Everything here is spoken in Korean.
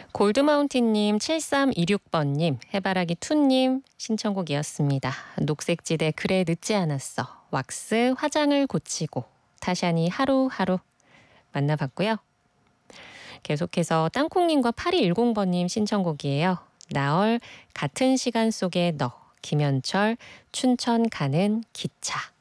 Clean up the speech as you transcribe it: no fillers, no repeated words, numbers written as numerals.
골드마운틴님, 7326번님, 해바라기2님 신청곡이었습니다. 녹색지대 그래 늦지 않았어. 왁스 화장을 고치고 타샤니 하루하루 만나봤고요. 계속해서 땅콩님과 8210번님 신청곡이에요. 나얼 같은 시간 속에 너, 김현철 춘천 가는 기차.